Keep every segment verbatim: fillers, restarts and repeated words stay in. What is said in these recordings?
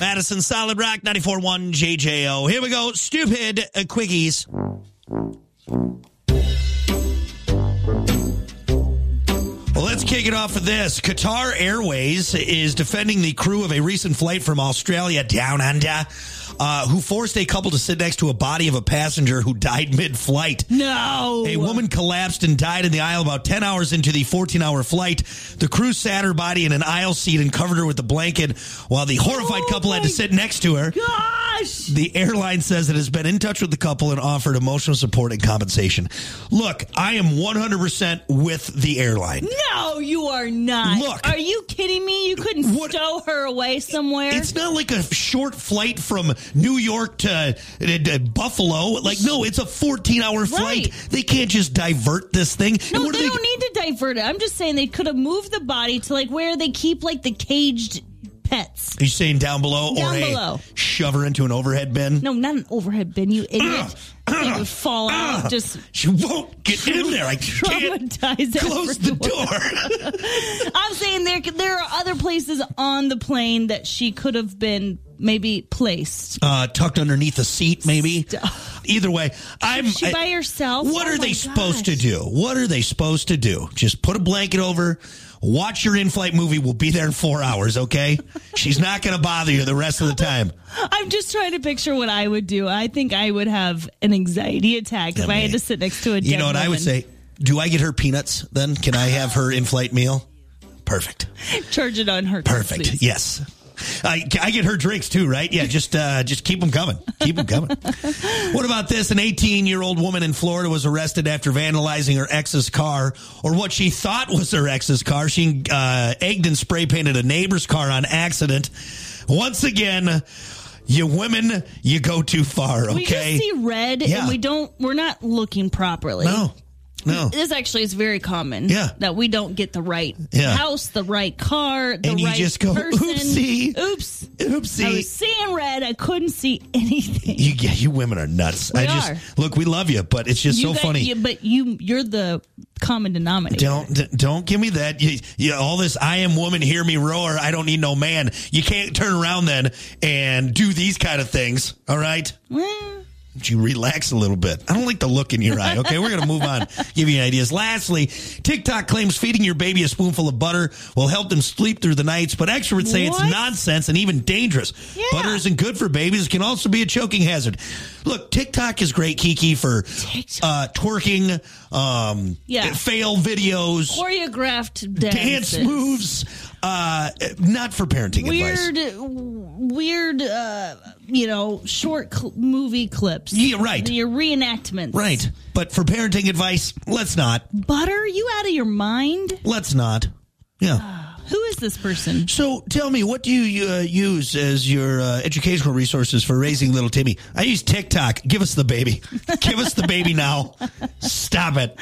Madison Solid Rock ninety-four point one J J O. Here we go. Stupid uh, quickies. Well, let's kick it off with this. Qatar Airways is defending the crew of a recent flight from Australia down under, uh, who forced a couple to sit next to a body of a passenger who died mid-flight. No. A woman collapsed and died in the aisle about ten hours into the fourteen-hour flight. The crew sat her body in an aisle seat and covered her with a blanket while the horrified oh couple had to sit next to her. Gosh. The airline says it has been in touch with the couple and offered emotional support and compensation. Look, I am one hundred percent with the airline. No, you are not. Look. Are you kidding me? You couldn't What- stow her away somewhere? It's not like a short flight from New York to, uh, to Buffalo. Like, no, it's a fourteen-hour flight. Right. They can't just divert this thing. No, And what they, are don't need to divert it. I'm just saying they could have moved the body to like where they keep like the caged pets. Are you saying down below? Down or a below. shove her into an overhead bin? No, not an overhead bin, you idiot. It would fall out. Just She won't get in there. I can't traumatize close the everyone. door. I'm saying there there are other places on the plane that she could have been maybe placed. Uh, tucked underneath a seat, maybe. Stop. Either way, I'm. Is she by herself? What Oh are my they supposed to gosh. do? What are they supposed to do? Just put a blanket over. Watch your in-flight movie. We'll be there in four hours, okay? She's not going to bother you the rest of the time. I'm just trying to picture what I would do. I think I would have an anxiety attack if I, I had mean, to sit next to a dead You know what I would woman. say? Do I get her peanuts then? Can I have her in-flight meal? Perfect. Charge it on her. Perfect. please. Yes. I, I get her drinks too, right? Yeah, just uh, just keep them coming. Keep them coming. What about this? An eighteen-year-old woman in Florida was arrested after vandalizing her ex's car, or what she thought was her ex's car. She uh, egged and spray painted a neighbor's car on accident. Once again, you women, you go too far, okay? We just see red Yeah. and we don't, we're not looking properly. No, no. This actually is very common. Yeah. That we don't get the right Yeah. house, the right car, the And you right just go, person. oopsie. Oops. Oopsie. I was seeing red. I couldn't see anything. You, yeah, you women are nuts. We I just are. look. We love you, but it's just You so got- funny. you- but you, you're the common denominator. Don't d- don't give me that. You, you, all this I am woman, hear me roar. I don't need no man. You can't turn around then and do these kind of things. All right. Well, Would you relax a little bit? I don't like the look in your eye. Okay, we're going to move on. Give you ideas. Lastly, TikTok claims feeding your baby a spoonful of butter will help them sleep through the nights, but experts say What? it's nonsense and even dangerous. Yeah. Butter isn't good for babies. It can also be a choking hazard. Look, TikTok is great, Kiki, for TikTok. uh, twerking, um, Yeah. fail videos, choreographed dance dances. moves, uh, not for parenting Weird, advice. weird, uh, you know, short cl- movie clips. Yeah, right. Your reenactments. Right. But for parenting advice, let's not. Butter? Are you out of your mind? Let's not. Yeah. Who is this person? So tell me, what do you uh, use as your uh, educational resources for raising little Timmy? I use TikTok. Give us the baby. Give us the baby now. Stop it.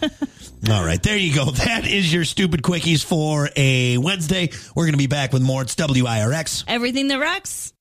All right, there you go. That is your stupid quickies for a Wednesday. We're going to be back with more. It's W I R X. Everything that rocks.